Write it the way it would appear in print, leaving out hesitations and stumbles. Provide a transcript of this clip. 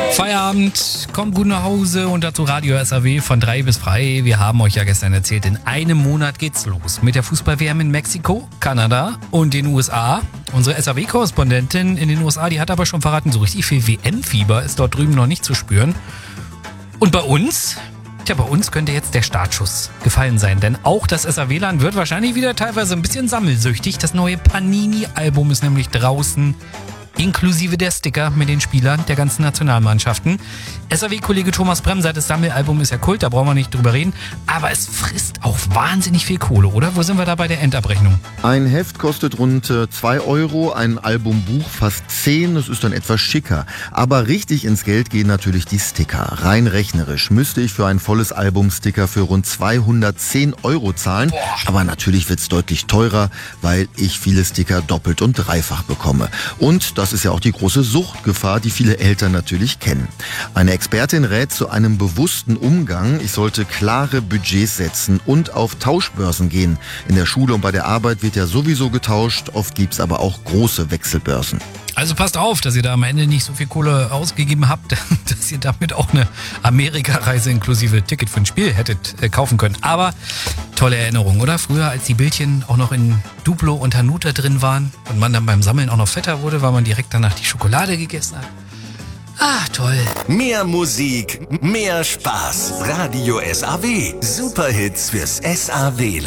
Feierabend, kommt gut nach Hause und dazu Radio SAW von 3 bis frei. Wir haben euch ja gestern erzählt, in einem Monat geht's los mit der Fußball-WM in Mexiko, Kanada und den USA. Unsere SAW-Korrespondentin in den USA, die hat aber schon verraten, so richtig viel WM-Fieber ist dort drüben noch nicht zu spüren. Und bei uns könnte jetzt der Startschuss gefallen sein, denn auch das SAW-Land wird wahrscheinlich wieder teilweise ein bisschen sammelsüchtig. Das neue Panini-Album ist nämlich draußen, inklusive der Sticker mit den Spielern der ganzen Nationalmannschaften. SAW-Kollege Thomas Bremm sagt, das Sammelalbum ist ja Kult, da brauchen wir nicht drüber reden. Aber es frisst auch wahnsinnig viel Kohle, oder? Wo sind wir da bei der Endabrechnung? Ein Heft kostet rund 2 Euro, ein Albumbuch fast 10, das ist dann etwas schicker. Aber richtig ins Geld gehen natürlich die Sticker. Rein rechnerisch müsste ich für ein volles Album Sticker für rund 210 Euro zahlen. Boah. Aber natürlich wird's deutlich teurer, weil ich viele Sticker doppelt und dreifach bekomme. Und das ist ja auch die große Suchtgefahr, die viele Eltern natürlich kennen. Eine Expertin rät zu einem bewussten Umgang. Ich sollte klare Budgets setzen und auf Tauschbörsen gehen. In der Schule und bei der Arbeit wird ja sowieso getauscht. Oft gibt's aber auch große Wechselbörsen. Also passt auf, dass ihr da am Ende nicht so viel Kohle ausgegeben habt, dass ihr damit auch eine Amerika-Reise inklusive Ticket für ein Spiel hättet kaufen können. Aber tolle Erinnerung, oder? Früher, als die Bildchen auch noch in Duplo und Hanuta drin waren und man dann beim Sammeln auch noch fetter wurde, weil man direkt danach die Schokolade gegessen hat. Ah, toll. Mehr Musik, mehr Spaß. Radio SAW. Superhits fürs SAW-Land.